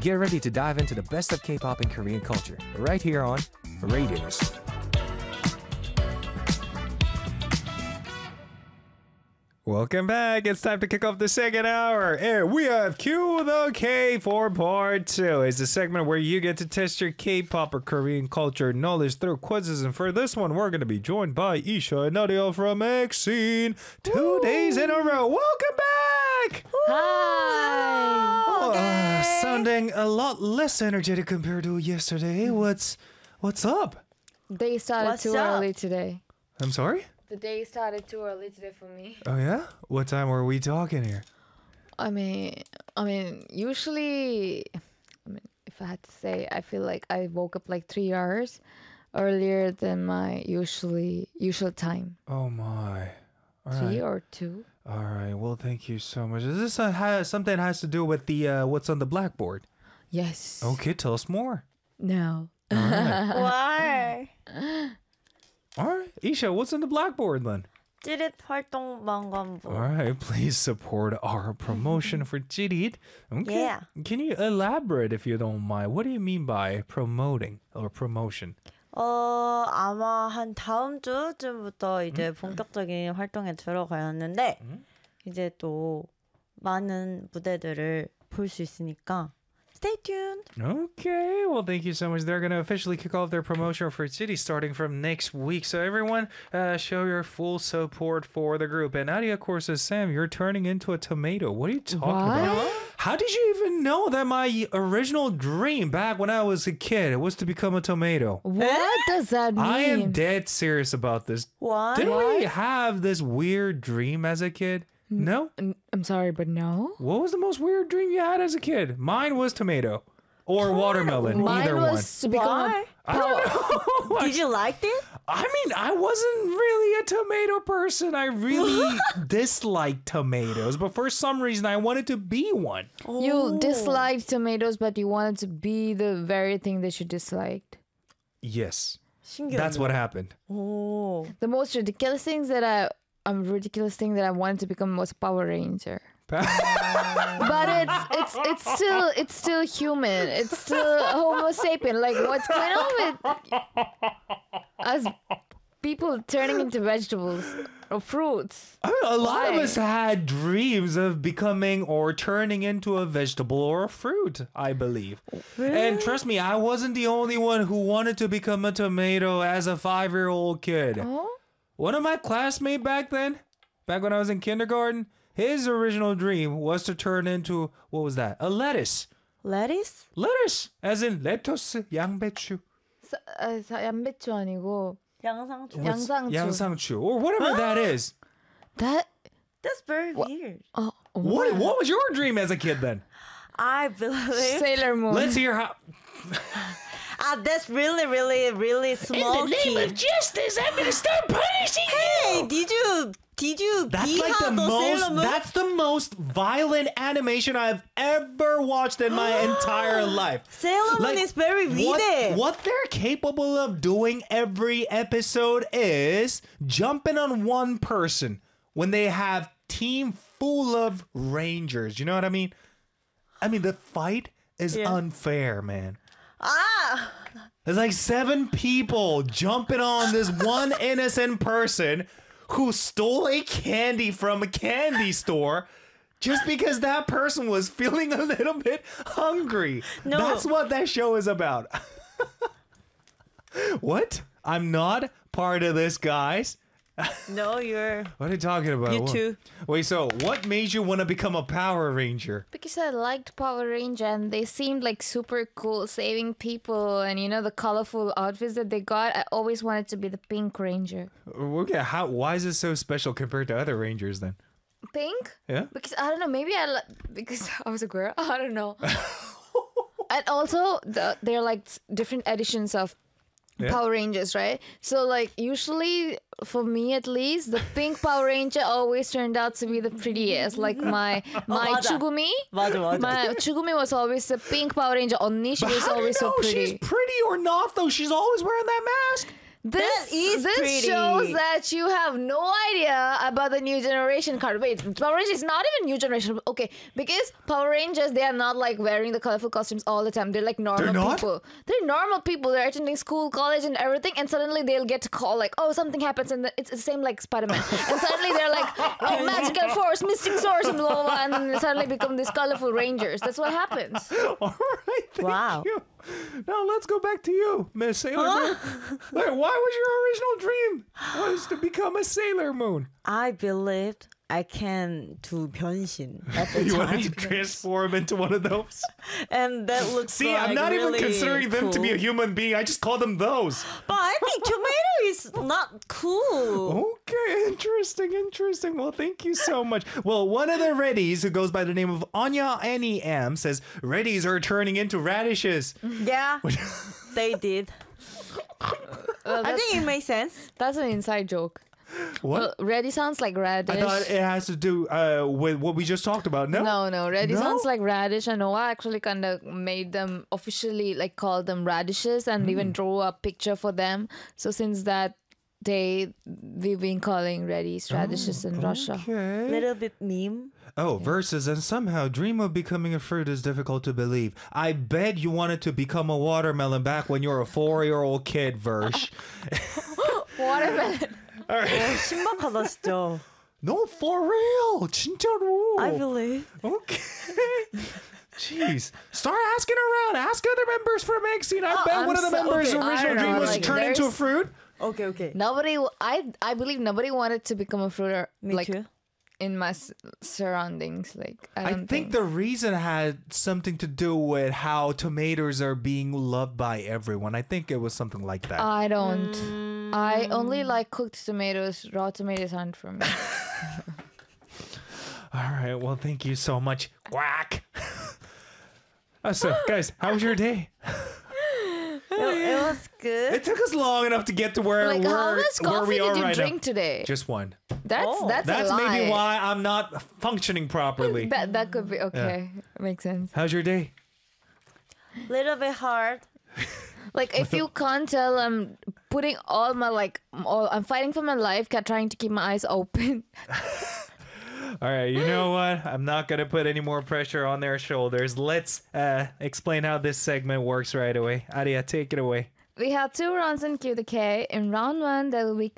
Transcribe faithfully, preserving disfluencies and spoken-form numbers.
Get ready to dive into the best of K-pop and Korean culture right here on Radius. Welcome back. It's time to kick off the second hour. And we have Cue the K for part two. It's a segment where you get to test your K-pop or Korean culture knowledge through quizzes. And for this one, we're going to be joined by Isha and Nadia from X-Scene. Two Woo. days in a row. Welcome back. Hi. Oh, uh, sounding a lot less energetic compared to yesterday. What's what's up? They started What's too up? early today. I'm sorry? The day started too early today for me. Oh, yeah? What time were we talking here? I mean, I mean, usually, I mean, if I had to say, I feel like I woke up like three hours earlier than my usually usual time. Oh, my. All Three right. or two. All right. Well, thank you so much. Is this a, has, something that has to do with the uh, what's on the blackboard? Yes. Okay, tell us more. No. All right. Why? All right. Isha, what's on the blackboard then? 찌릿 활동 망관부. All right. Please support our promotion for Jirit. Okay. Yeah. Can you elaborate if you don't mind? What do you mean by promoting or promotion? 어, 아마 한 다음 주쯤부터 이제 본격적인 활동에 들어가야 하는데 이제 또 많은 무대들을 볼 수 있으니까 stay tuned. Okay, well, thank you so much. They're going to officially kick off their promotion for City starting from next week. So everyone, uh, show your full support for the group. And Nadia, of course, says, Sam, you're turning into a tomato. What are you talking What? about? How did you even know that my original dream back when I was a kid was to become a tomato? What does that mean? I am dead serious about this. Why? Didn't we have this weird dream as a kid? No? N- I'm sorry, but no. What was the most weird dream you had as a kid? Mine was tomato or watermelon. Mine either was to become Why? a one. I don't know. Did you like it? I mean, I wasn't really a tomato person. I really disliked tomatoes, but for some reason, I wanted to be one. You disliked tomatoes, but you wanted to be the very thing that you disliked. Yes, 신기하네. that's what happened. 오. The most ridiculous things that I, um, ridiculous thing that I wanted to become was a Power Ranger. But it's it's it's still it's still human. It's still Homo sapien. Like what's going on with us people turning into vegetables or fruits? I mean, a lot of Why? us had dreams of becoming or turning into a vegetable or a fruit, I believe. And trust me, I wasn't the only one who wanted to become a tomato as a five-year-old kid. Oh? One of my classmates back then, back when I was in kindergarten, his original dream was to turn into, what was that? A lettuce. Lettuce? Lettuce, as in lettuce, 양배추. 사, 아, 사, 양배추 아니고 양상추. What's- 양상추. 양상추, or whatever that is. That That's very weird. oh What, what was your dream as a kid then? I believe. Sailor Moon. Let's hear how... Ah, that's really, really, really smoky. justice, I'm gonna start punishing Hey, did you did you That's see like how the those Sailor most. Moon? That's the most violent animation I've ever watched in my entire life. Sailor Moon Like, is very What, weird. what they're capable of doing every episode is jumping on one person when they have team full of rangers. You know what I mean? I mean the fight is Yeah. unfair, man. Ah, There's like seven people jumping on this one innocent person who stole a candy from a candy store just because that person was feeling a little bit hungry. No. That's what that show is about. What? I'm not part of this, guys. no, you're. What are you talking about? You What- too. Wait, so what made you want to become a Power Ranger? Because I liked Power Ranger and they seemed like super cool, saving people, and you know the colorful outfits that they got. I always wanted to be the Pink Ranger. Okay, how? Why is it so special compared to other Rangers then? Pink? Yeah. Because I don't know. Maybe I li- because I was a girl. I don't know. And also, the, they're like different editions of Yeah. Power Rangers, right? So like usually for me at least, the pink Power Ranger always turned out to be the prettiest. Like my my 맞아. Chugumi, 맞아, 맞아. my Chugumi was always the pink Power Ranger. 언니, she But was how do you always know so she's pretty. pretty or not though? She's always wearing that mask. This is this pretty. shows that you have no idea about the new generation card. Wait, Power Rangers is not even new generation. Okay, because Power Rangers, they are not like wearing the colorful costumes all the time. They're like normal They're not? people. They're normal people. They're attending school, college, and everything. And suddenly they'll get to call like, oh, something happens, and it's the same like Spider-Man. And suddenly they're like, oh, magical force, mystic source, and blah blah blah. And then they suddenly become these colorful Rangers. That's what happens. All right. Thank Wow. you. Now let's go back to you, Miss Sailor Moon. Wait, why was your original dream was to become a Sailor Moon? I believed I can do 변신 at the You time. wanted to transform into one of those? And that looks See, like I'm not really even considering them to be a cool. human being. I just call them those. But I think tomato is not cool. Okay, interesting, interesting. Well, thank you so much. Well, one of the Reddies, who goes by the name of Anya Annie M, says Reddies are turning into radishes. Yeah, they did. Uh, I that's, think it makes sense. that's an inside joke. What? Well, Reddy sounds like radish. I thought it has to do uh, with what we just talked about. No? No, no, Reddy No? sounds like radish, and Noah actually kind of made them officially like call them radishes, and Hmm. even drew a picture for them. So since that day, we've been calling Reddies radishes in Russia. Okay. Little bit meme. Oh, versus, and somehow dream of becoming a fruit is difficult to believe. I bet you wanted to become a watermelon back when you were a four-year-old kid, Versh. Watermelon. All right. 어, 신박하다 진짜. No, for real. 진짜로. I believe. Okay. Jeez. Start asking around. Ask other members from Maxine. I bet I'm one of the so- members' okay, I original don't dream know, was like, to turn into a there's- fruit. Okay, okay. Nobody, I, I believe nobody wanted to become a fruit or, Me like too. in my s- surroundings. Like I I don't think the reason had something to do with how tomatoes are being loved by everyone. I think it was something like that. I don't. I only like cooked tomatoes. Raw tomatoes aren't for me. All right. Well, thank you so much. Quack. Uh, so, guys, how was your day? It, it was good. It took us long enough to get to where Like we're how much where coffee we are did you right drink now. today? Just one. That's Oh. that's, That's a lie. maybe why I'm not functioning properly. That that could be okay. Makes sense. How's your day? Little bit hard. Like if you can't tell, I'm putting all my like all I'm fighting for my life, ca- trying to keep my eyes open. All right, you know what? I'm not going to put any more pressure on their shoulders. Let's uh, explain how this segment works right away. Aria, take it away. We have two rounds in Q the K. In round one, there will be